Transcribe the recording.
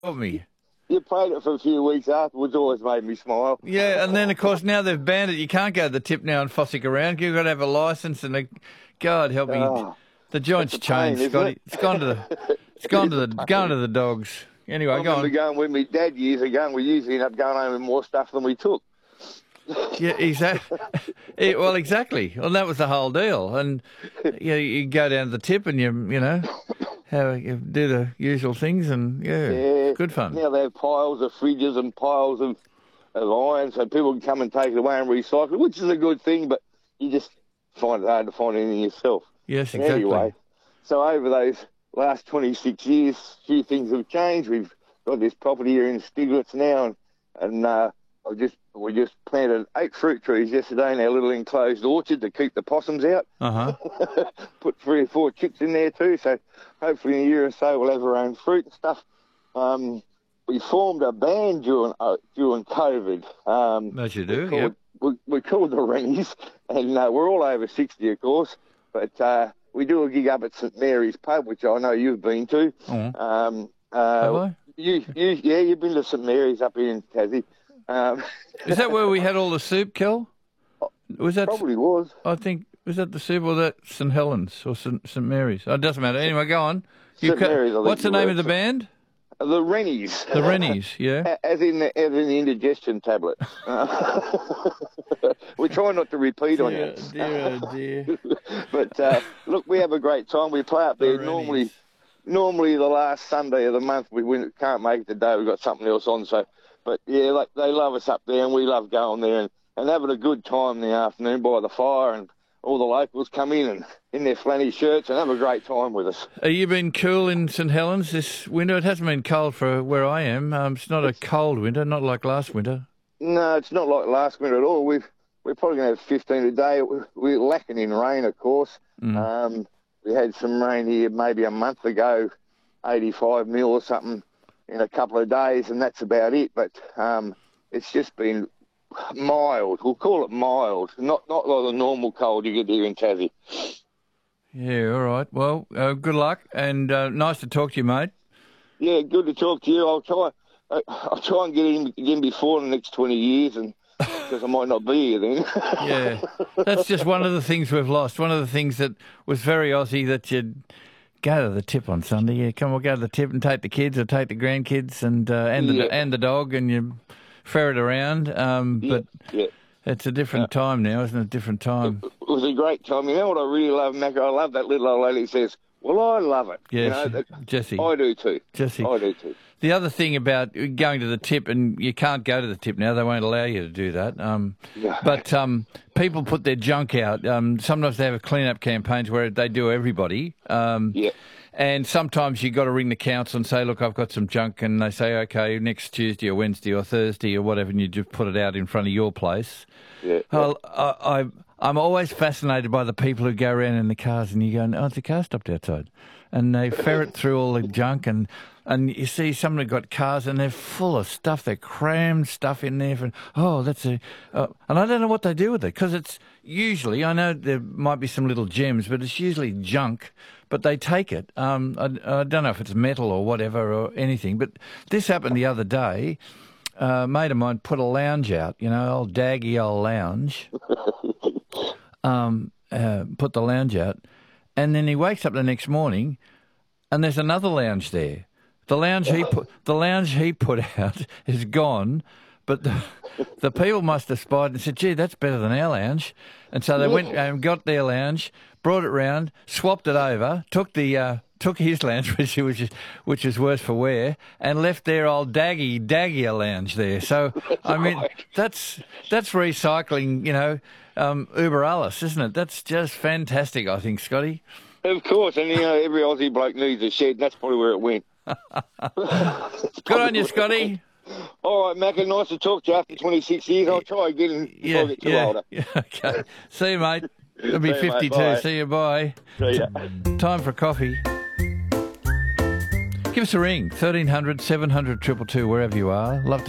Help me. You played it for a few weeks afterwards, always made me smile. Yeah, and then, of course, now they've banned it. You can't go to the tip now and fossick around. You've got to have a licence and God help me. The joint's changed, Scotty. It's gone to the dogs. Anyway, I go on. remember going with my dad years ago, and we usually end up going home with more stuff than we took. Yeah, exactly. Well, exactly. Well, that was the whole deal. And you go down to the tip and you do the usual things, and good fun. Now they have piles of fridges and piles of iron, so people can come and take it away and recycle it, which is a good thing, but you just find it hard to find anything yourself. Yes, exactly. Anyway, so over those last 26 years, a few things have changed. We've got this property here in Stiglitz now, and we just planted 8 fruit trees yesterday in our little enclosed orchard to keep the possums out. Put 3 or 4 chicks in there too, so hopefully in a year or so we'll have our own fruit and stuff. We formed a band during COVID. As you do, we're called the Rennies, and we're all over 60, of course, but we do a gig up at St Mary's Pub, which I know you've been to. Have I? You've been to St Mary's up here in Tassie. Is that where we had all the soup, Kel? Was that probably was? I think was that the soup or that St Helens or St Mary's? Oh, it doesn't matter. Anyway, go on. St Mary's. What's the name of the band? The Rennies. The Rennies, yeah. As in the indigestion tablet. We try not to repeat on you. Dear. But look, we have a great time. We play up there normally the last Sunday of the month. We can't make it today. We've got something else on. So, but yeah, they love us up there, and we love going there and having a good time in the afternoon by the fire, and all the locals come in their flanny shirts and have a great time with us. Have you been cool in St Helens this winter? It hasn't been cold for where I am. It's not a cold winter, not like last winter. No, it's not like last winter at all. We're probably going to have 15 a day. We're lacking in rain, of course. We had some rain here maybe a month ago, 85 mil or something in a couple of days, and that's about it. But it's just been mild. We'll call it mild, not like the normal cold you get here in Tassie. Yeah, all right. Well, good luck, and nice to talk to you, mate. Yeah, good to talk to you. I'll try and get in before the next 20 years, and because I might not be here then. Yeah, that's just one of the things we've lost. One of the things that was very Aussie, that you'd go to the tip on Sunday. Yeah, come on, go to the tip and take the kids or take the grandkids and the dog, and you ferret around. But it's a different time now, isn't it? A different time. It was a great time. You know what I really love, Mac? I love that little old lady who says, "Well, I love it." Yes, Jessie. I do too. Jessie. I do too. The other thing about going to the tip, and you can't go to the tip now, they won't allow you to do that. But people put their junk out. Sometimes they have clean-up campaigns where they do everybody. And sometimes you've got to ring the council and say, look, I've got some junk. And they say, OK, next Tuesday or Wednesday or Thursday or whatever, and you just put it out in front of your place. I'm always fascinated by the people who go around in the cars and you go, oh, the car stopped outside. And they ferret through all the junk, and you see someone got cars and they're full of stuff. They cram stuff in there. And I don't know what they do with it, because it's usually, I know there might be some little gems, but it's usually junk. But they take it. I don't know if it's metal or whatever or anything. But this happened the other day. A mate of mine put a lounge out, old daggy old lounge. Put the lounge out. And then he wakes up the next morning, and there's another lounge there. The lounge he put out is gone, but the people must have spied and said, "Gee, that's better than our lounge." And so they went and got their lounge, brought it round, swapped it over, took his lounge, which is worse for wear, and left their old daggier lounge there. So I mean, that's recycling, uber alles, isn't it? That's just fantastic, I think, Scotty. Of course, and every Aussie bloke needs a shed, and that's probably where it went. Good on you, Scotty. All right, Macca, nice to talk to you after 26 years. I'll try again before I get too older. Yeah, okay. See you, mate. I'll be 52. Mate, see you, bye. See ya. Time for coffee. Give us a ring, 1300 700 222, wherever you are. Love to